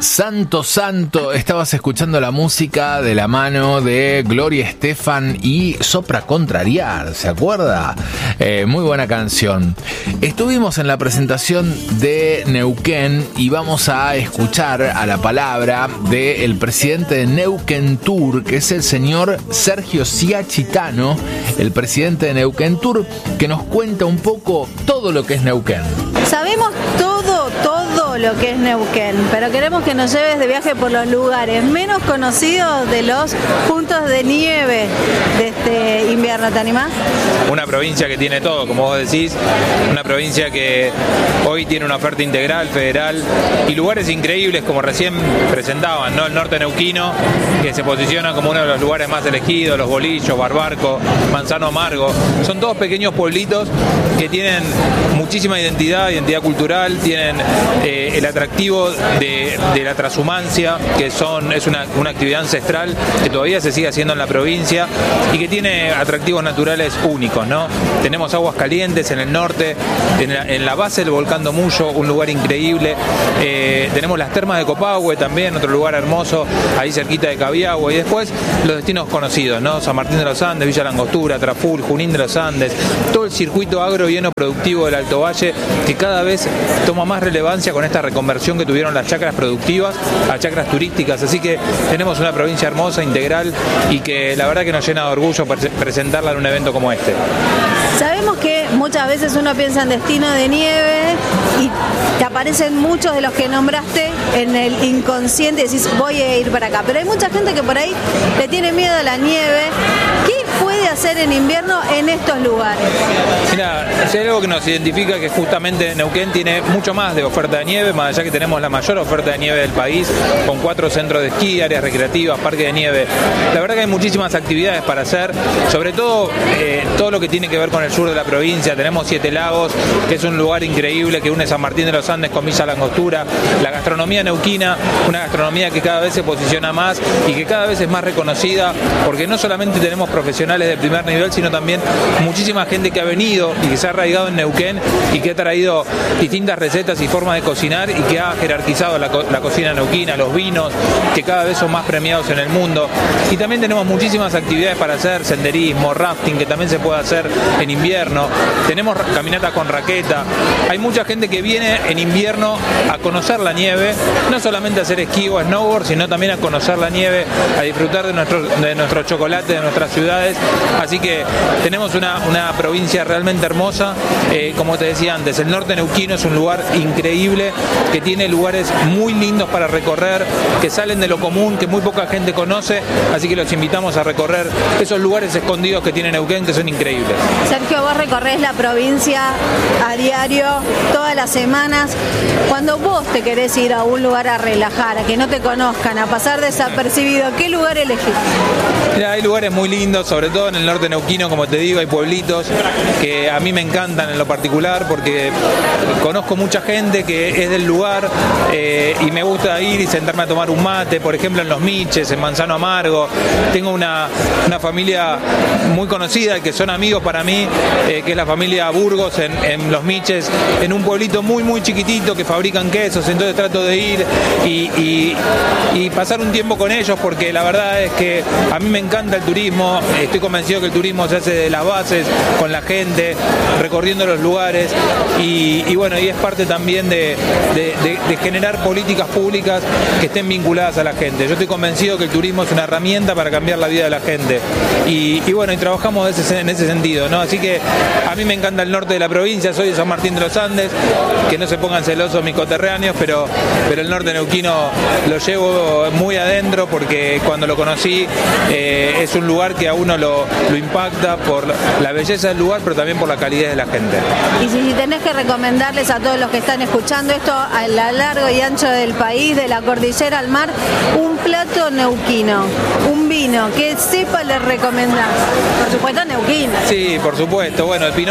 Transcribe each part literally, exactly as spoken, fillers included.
Santo, santo, estabas escuchando la música de la mano de Gloria Estefan y Sopra Contrariar, ¿se acuerda? Eh, muy buena canción. Estuvimos en la presentación de Neuquén y vamos a escuchar a la palabra del presidente de Neuquén Tour, que es el señor Sergio Ciachitano, el presidente de Neuquén Tour, que nos cuenta un poco todo lo que es Neuquén. Sabemos todo, todo lo que es Neuquén, pero queremos que nos lleves de viaje por los lugares menos conocidos de los puntos de nieve de este invierno. ¿Te animás? Una provincia que tiene todo, como vos decís, una provincia que hoy tiene una oferta integral, federal, y lugares increíbles como recién presentaban, ¿no? El norte neuquino, que se posiciona como uno de los lugares más elegidos, Los Bolillos, Barbarco, Manzano Amargo. Son todos pequeños pueblitos que tienen muchísima identidad, identidad cultural, tienen eh, el atractivo de, de la transhumancia, que son, es una, una actividad ancestral que todavía se sigue haciendo en la provincia y que tiene atractivos naturales únicos, ¿no? Tenemos aguas calientes en el norte, en la, en la base del volcán Domullo, un lugar increíble. Eh, tenemos las termas de Copahue también, otro lugar hermoso, ahí cerquita de Cabiagua. Y después los destinos conocidos, ¿no? San Martín de los Andes, Villa Langostura, Traful, Junín de los Andes, todo el circuito agro y enoproductivo del Alto Valle, que cada vez toma más relevancia con esta reconversión que tuvieron las chacras productivas a chacras turísticas. Así que tenemos una provincia hermosa, integral, y que la verdad que nos llena de orgullo presentarla en un evento como este. Sabemos que muchas veces uno piensa en destino de nieve y te aparecen muchos de los que nombraste en el inconsciente y decís voy a ir para acá, pero hay mucha gente que por ahí le tiene miedo a la nieve. ¿Qué puede hacer en invierno en estos lugares? Mira, si hay algo que nos identifica, que justamente Neuquén tiene mucho más de oferta de nieve, más allá que tenemos la mayor oferta de nieve del país, con cuatro centros de esquí, áreas recreativas, parques de nieve. La verdad que hay muchísimas actividades para hacer, sobre todo eh, todo lo que tiene que ver con el sur de la provincia. Tenemos Siete Lagos, que es un lugar increíble que une San Martín de los Andes con Villa Langostura. La gastronomía neuquina, una gastronomía que cada vez se posiciona más y que cada vez es más reconocida, porque no solamente tenemos profesionales de primer nivel, sino también muchísima gente que ha venido y que se ha arraigado en Neuquén y que ha traído distintas recetas y formas de cocinar y que ha jerarquizado la, co la cocina neuquina, los vinos, que cada vez son más premiados en el mundo. Y también tenemos muchísimas actividades para hacer, senderismo, rafting, que también se puede hacer en invierno. Tenemos caminatas con raqueta. Hay mucha gente que viene en invierno a conocer la nieve, no solamente a hacer esquí o snowboard, sino también a conocer la nieve, a disfrutar de nuestro, de nuestro chocolate, de nuestras ciudades. Así que tenemos una, una provincia realmente hermosa. Eh, como te decía antes, el norte neuquino es un lugar increíble, que tiene lugares muy lindos para recorrer, que salen de lo común, que muy poca gente conoce, así que los invitamos a recorrer esos lugares escondidos que tiene Neuquén, que son increíbles. Sergio, vos recorrés la provincia a diario, todas las semanas. Cuando vos te querés ir a un lugar a relajar, a que no te conozcan, a pasar desapercibido, ¿qué lugar elegís? Mira, hay lugares muy lindos, sobre todo en el norte neuquino, como te digo, hay pueblitos que a mí me encantan en lo particular, porque conozco mucha gente que es del lugar eh, y me gusta ir y sentarme a tomar un mate, por ejemplo en Los Miches, en Manzano Amargo. Tengo una, una familia muy conocida, que son amigos para mí, eh, que es la familia Burgos en, en Los Miches, en un pueblito muy muy chiquitito que fabrican quesos. Entonces trato de ir y, y, y pasar un tiempo con ellos, porque la verdad es que a mí me encanta el turismo. Estoy convencido que el turismo se hace de las bases, con la gente, recorriendo los lugares, y, y bueno, y es parte también de, de, de, de generar políticas públicas que estén vinculadas a la gente. Yo estoy convencido que el turismo es una herramienta para cambiar la vida de la gente, y, y bueno, y trabajamos ese, en ese sentido, ¿no? Así que a mí me encanta el norte de la provincia, soy de San Martín de los Andes, que no se pongan celosos mis coterráneos, pero, pero el norte neuquino lo llevo muy adentro, porque cuando lo conocí eh, es un lugar que a uno lo, lo impacta por la belleza del lugar, pero también por la calidez de la gente. Y si tenés que recomendarles a todos los que están escuchando esto a lo largo y ancho del país, de la cordillera al mar, un plato neuquino, un vino, ¿qué cepa les recomendás? Por supuesto neuquino. Sí, por supuesto. Bueno, el Pinot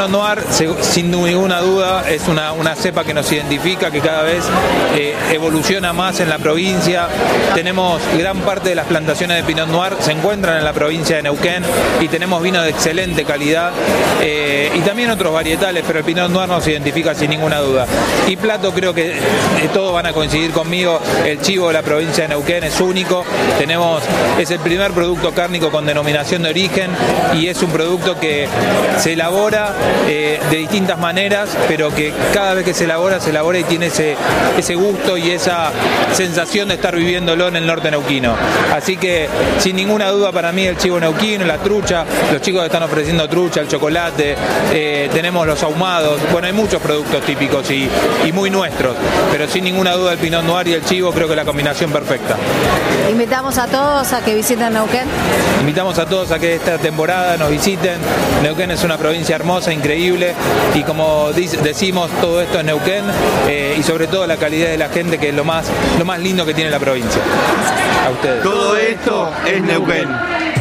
Pinot Noir, sin ninguna duda, es una, una cepa que nos identifica, que cada vez eh, evoluciona más en la provincia. Tenemos gran parte de las plantaciones de Pinot Noir se encuentran en la provincia de Neuquén y tenemos vinos de excelente calidad eh, y también otros varietales, pero el Pinot Noir nos identifica sin ninguna duda. Y plato, creo que eh, todos van a coincidir conmigo, el chivo de la provincia de Neuquén es único. Tenemos, es el primer producto cárnico con denominación de origen y es un producto que se elabora eh, de distintas maneras, pero que cada vez que se elabora, se elabora y tiene ese, ese gusto y esa sensación de estar viviéndolo en el norte neuquino. Así que sin ninguna duda para mí el chivo neuquino, la trucha, los chicos están ofreciendo trucha, el chocolate, eh, tenemos los ahumados, bueno, hay muchos productos típicos y, y muy nuestros, pero sin ninguna duda el Pinot Noir y el chivo creo que es la combinación perfecta. Invitamos a todos a que visiten Neuquén. Invitamos a todos a que esta temporada nos visiten. Neuquén es una provincia hermosa, increíble, y como decimos, todo esto es Neuquén eh, y sobre todo la calidad de la gente, que es lo más, lo más lindo que tiene la provincia. A ustedes. Todo esto es Neuquén.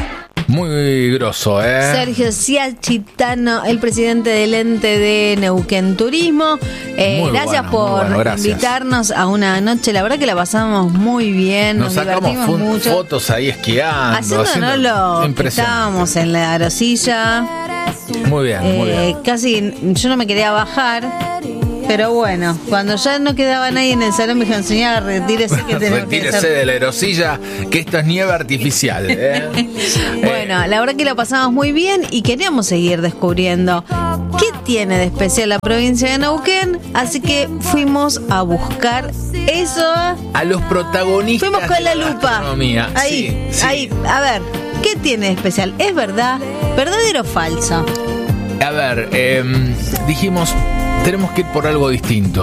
Muy grosso, ¿eh? Sergio Ciachitano, el presidente del ente de Neuquén Turismo. Eh, Muy gracias bueno, por muy bueno, gracias. invitarnos a una noche. La verdad que la pasamos muy bien. Nos, nos sacamos divertimos fun- mucho. fotos ahí esquiando. Haciéndonos haciendo- lo que Impresionante. estábamos en la arosilla. Muy bien, muy Eh, bien. casi yo no me quería bajar. Pero bueno, cuando ya no quedaba nadie en el salón me dijeron, señora, retírese que tenemos que Retírese hacer. de la erosilla, que esto es nieve artificial. ¿eh? Bueno, la verdad que la pasamos muy bien y queríamos seguir descubriendo qué tiene de especial la provincia de Neuquén, así que fuimos a buscar eso. A los protagonistas. Fuimos con de la lupa. gastronomía. Ahí, Sí, sí. ahí, a ver, ¿qué tiene de especial? ¿Es verdad? ¿Verdadero o falso? A ver, eh, dijimos, tenemos que ir por algo distinto.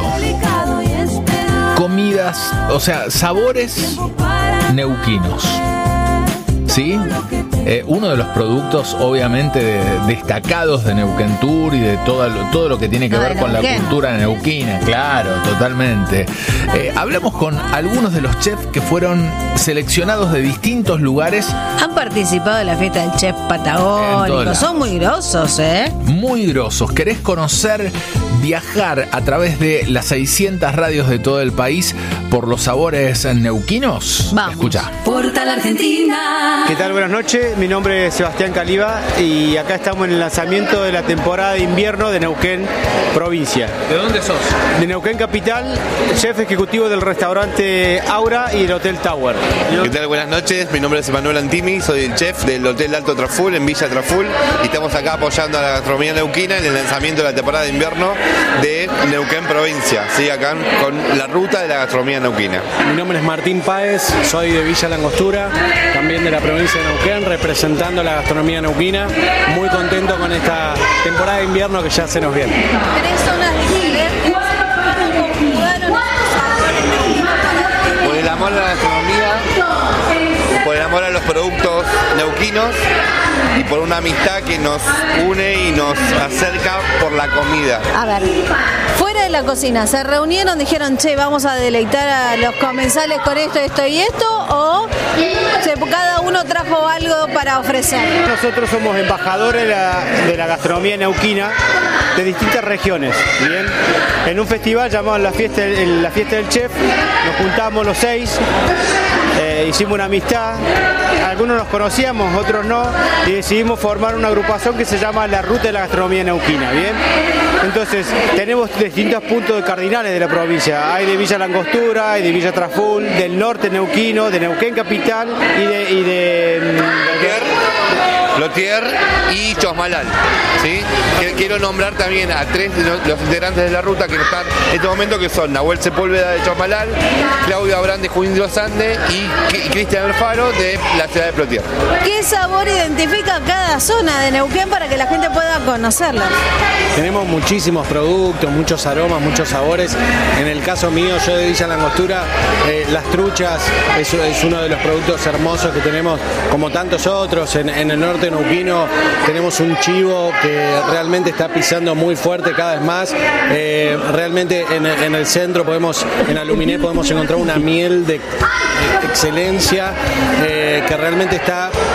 Comidas, o sea, sabores neuquinos. ¿Sí? Eh, uno de los productos, obviamente, de- destacados de Neuquén Tour y de todo lo, todo lo que tiene que Ah, ver de con la Neuquén. cultura neuquina, claro, totalmente. Eh, hablamos con algunos de los chefs que fueron seleccionados de distintos lugares, Han participado en la fiesta del chef En todos patagónico, lados. son muy grosos, ¿eh? muy grosos. ¿Querés conocer, viajar a través de las seiscientas radios de todo el país por los sabores neuquinos? Vamos. Escucha. Portal Argentina. ¿Qué tal? Buenas noches, mi nombre es Sebastián Caliba y acá estamos en el lanzamiento de la temporada de invierno de Neuquén, provincia. ¿De dónde sos? De Neuquén Capital, chef ejecutivo del restaurante Aura y el Hotel Tower. ¿Qué tal? Buenas noches, mi nombre es Emanuel Antimi, soy el chef del Hotel Alto Traful en Villa Traful y estamos acá apoyando a la gastronomía neuquina en el lanzamiento de la temporada de invierno de Neuquén Provincia, ¿sí? Acá con la ruta de la gastronomía neuquina. Mi nombre es Martín Páez, soy de Villa Langostura, también de la provincia de Neuquén, representando la gastronomía neuquina. Muy contento con esta temporada de invierno que ya se nos viene. Tres zonas diferentes. ¿Cómo jugaron estos sabores neuquinos para Por el amor a la gastronomía, por el amor a los productos neuquinos y por una amistad que nos une y nos acerca por la comida. A ver, fuera de la cocina, ¿se reunieron, dijeron, che, vamos a deleitar a los comensales con esto, esto y esto? ¿O se- cada uno trajo algo para ofrecer? Nosotros somos embajadores de la, de la gastronomía neuquina de distintas regiones, ¿bien? En un festival llamado la fiesta, el- la fiesta del chef, nos juntamos los seis, eh, hicimos una amistad, algunos nos conocíamos, otros no, y decidimos formar una agrupación que se llama la Ruta de la Gastronomía Neuquina, ¿bien? Entonces, tenemos distintos puntos cardinales de la provincia, hay de Villa Langostura, hay de Villa Traful, del norte neuquino, de Neuquén Capital y de... Y de Lotier, Lotier y Chosmalal, ¿sí? Que- Quiero nombrar también a tres de los los integrantes de la ruta que están en este momento, que son Nahuel Sepúlveda de Chosmalal, Claudio Abrán de Junín de los Andes y, y Cristian Alfaro de la ciudad de Plotier. ¿Qué sabor identifica cada zona de Neuquén para que la gente pueda conocerla? Tenemos muchísimos productos, muchos aromas, muchos sabores. En el caso mío, yo de Villa Langostura, eh, las truchas es, es uno de los productos hermosos que tenemos, como tantos otros. En, en el norte neuquino tenemos un chivo que realmente está pisando muy fuerte cada vez más. Eh, realmente en, en el centro podemos, en Aluminé podemos encontrar una miel de, de excelencia eh, que realmente está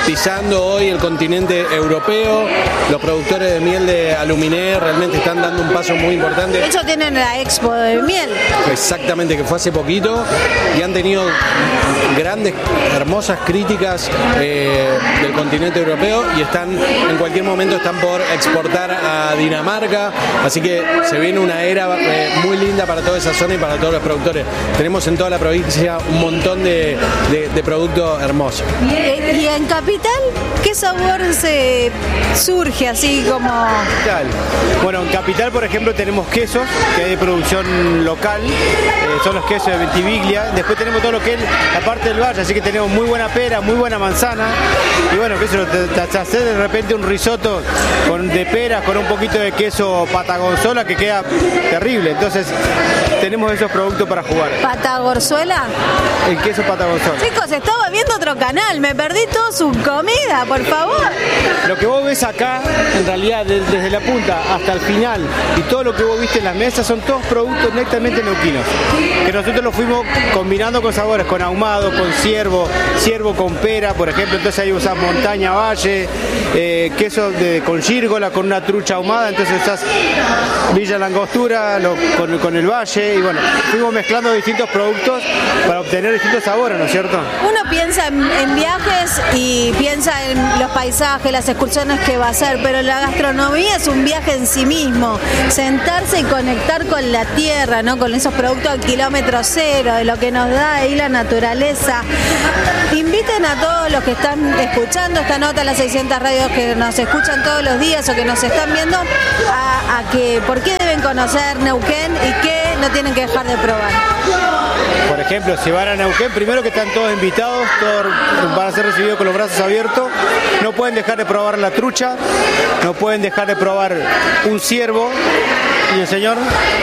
pisando hoy el continente europeo. Los productores de miel de Aluminé realmente están dando un paso muy importante. De hecho tienen la expo de miel. Exactamente, que fue hace poquito, y han tenido grandes, hermosas críticas eh, del continente europeo, y están, en cualquier momento están por exportar a Dinamarca, así que se viene una era eh, muy linda para toda esa zona y para todos los productores. Tenemos en toda la provincia un montón de, de, de productos hermosos. ¿Y, y en Capital qué sabor se surge así como...? Capital. Bueno, en Capital, por ejemplo, tenemos quesos, que es de producción local, eh, son los quesos de Ventiviglia. Después tenemos todo lo que es la parte del valle, así que tenemos muy buena pera, muy buena manzana. Y bueno, qué sé yo, te, te, te haces de repente un risotto con, de peras con un poquito de queso patagonzola que queda terrible. Entonces, tenemos esos productos para jugar. ¿Patagorzuela? El queso patagonzola. Chicos, estaba viendo otro canal, me perdí toda su comida, por favor. Lo que vos ves acá, en realidad, de, desde la punta hasta el final, y todo lo que vos viste en las mesas, son todos productos netamente neuquinos, que nosotros los fuimos combinando con sabores, con ahumado, con ciervo, ciervo con pera, por ejemplo. Entonces ahí usás montaña, valle, eh, queso de, con gírgola, con una trucha ahumada. Entonces usás Villa Langostura lo, con, con el valle, y bueno, fuimos mezclando distintos productos para obtener distintos sabores, ¿no es cierto? Uno piensa en, en viajes y piensa en los paisajes, las excursiones que va a hacer, pero la gastronomía es un viaje en sí mismo. Sentarse y conectar con la tierra, ¿no? Con esos productos al kilómetro cero, de lo que nos da ahí la naturaleza. Inviten a todos los que están escuchando esta nota, a las seiscientas radios que nos escuchan todos los días o que nos están viendo, a, a que por qué deben conocer Neuquén y qué no tienen que dejar de probar. Por ejemplo, si van a Neuquén, primero que están todos invitados, todos van a ser recibidos con los brazos abiertos. No pueden dejar de probar la trucha, no pueden dejar de probar un ciervo. ¿Y el señor?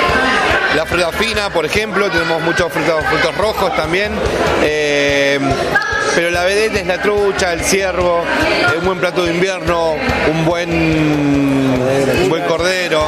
La fruta fina, por ejemplo, tenemos muchos frutos, frutos rojos también. Eh, pero la vedette es la trucha, el ciervo, un buen plato de invierno, un buen, un buen cordero.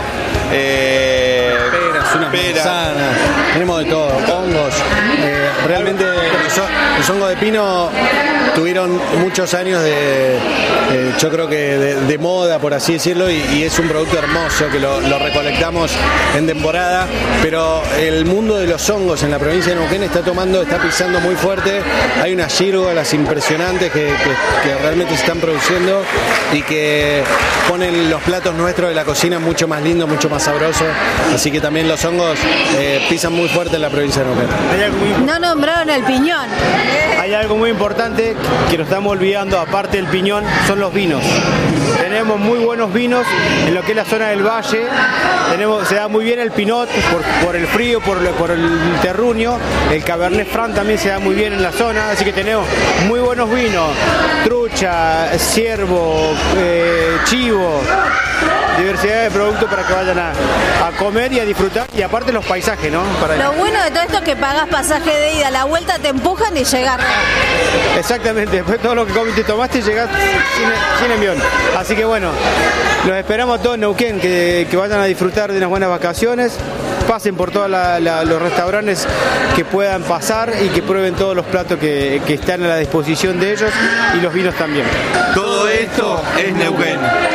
Eh, peras, unas peras. manzanas, tenemos de todo, hongos. Eh, realmente los, los hongos de pino tuvieron muchos años de, eh, yo creo que de, de moda, por así decirlo, y, y es un producto hermoso que lo, lo recolectamos en temporada, pero el mundo de los hongos en la provincia de Neuquén está tomando, está pisando muy fuerte. Hay unas gírgolas impresionantes que, que, que realmente se están produciendo y que ponen los platos nuestros de la cocina mucho más lindos, mucho más sabrosos, así que también los hongos eh, pisan muy fuerte en la provincia de Neuquén. No nombraron el piñón. Hay algo muy importante que nos estamos olvidando, aparte del piñón, son los vinos. Tenemos muy buenos vinos en lo que es la zona del valle. Tenemos, se da muy bien el pinot por, por el frío, por, por el terruño. El cabernet franc también se da muy bien en la zona, así que tenemos muy buenos vinos. Trucha, ciervo, eh, chivo, diversidad de productos para que vayan a, a comer y a disfrutar, y aparte los paisajes, ¿no? Para Lo bueno de todo esto es que pagás pasaje de ida, la vuelta te empujan y llegas. Exactamente, después todo lo que comiste y tomaste llegás sin, sin envión. Así que bueno, los esperamos a todos en Neuquén, que, que vayan a disfrutar de unas buenas vacaciones, pasen por todos los restaurantes que puedan pasar y que prueben todos los platos que, que están a la disposición de ellos, y los vinos también. Todo esto es Neuquén.